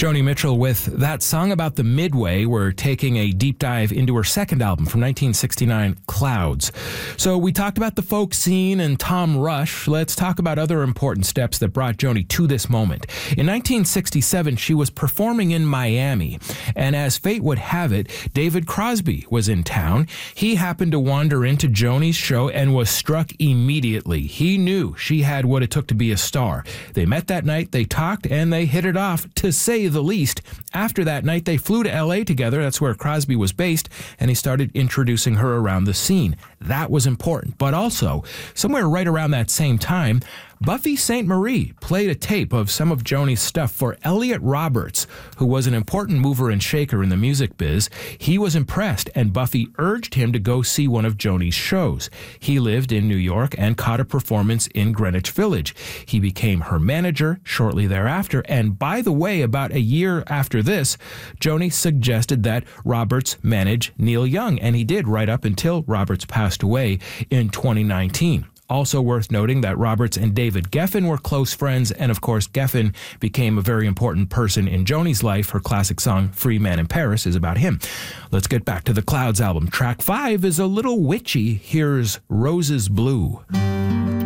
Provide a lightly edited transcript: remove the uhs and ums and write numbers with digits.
Joni Mitchell with that song about the Midway. We're taking a deep dive into her second album from 1969, Clouds. So we talked about the folk scene and Tom Rush. Let's talk about other important steps that brought Joni to this moment. In 1967, she was performing in Miami, and as fate would have it, David Crosby was in town. He happened to wander into Joni's show and was struck immediately. He knew she had what it took to be a star. They met that night, they talked, and they hit it off, to say the least. After that night, they flew to L.A. together. That's where Crosby was based, and he started introducing her around the scene. That was important. But also, somewhere right around that same time, Buffy Sainte-Marie played a tape of some of Joni's stuff for Elliot Roberts, who was an important mover and shaker in the music biz. He was impressed, and Buffy urged him to go see one of Joni's shows. He lived in New York and caught a performance in Greenwich Village. He became her manager shortly thereafter, and by the way, about a year after this, Joni suggested that Roberts manage Neil Young, and he did right up until Roberts passed away in 2019. Also worth noting that Roberts and David Geffen were close friends, and of course Geffen became a very important person in Joni's life. Her classic song, Free Man in Paris, is about him. Let's get back to the Clouds album. Track 5 is a little witchy. Here's Roses Blue.